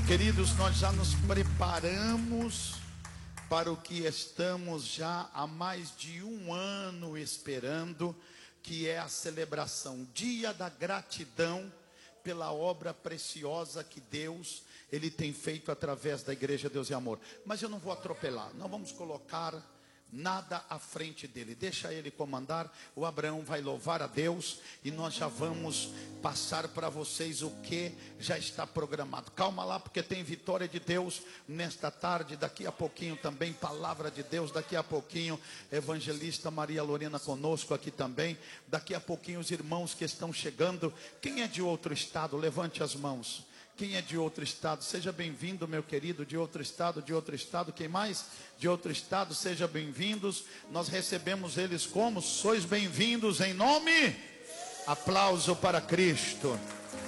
Queridos, nós já nos preparamos para o que estamos já há mais de um ano esperando, que é a celebração, Dia da Gratidão, pela obra preciosa que Deus, Ele tem feito através da Igreja Deus e Amor. Mas eu não vou atropelar, não vamos colocar nada à frente dele, deixa ele comandar. O Abraão vai louvar a Deus e nós já vamos passar para vocês o que já está programado. Calma lá, porque tem vitória de Deus nesta tarde. Daqui a pouquinho também palavra de Deus, daqui a pouquinho evangelista Maria Lorena conosco aqui também. Daqui a pouquinho os irmãos que estão chegando. Quem é de outro estado? Levante as mãos. Quem é de outro estado? Seja bem-vindo, meu querido, de outro estado, de outro estado. Quem mais? De outro estado, seja bem-vindos. Nós recebemos eles como? Sois bem-vindos em nome. Aplauso para Cristo.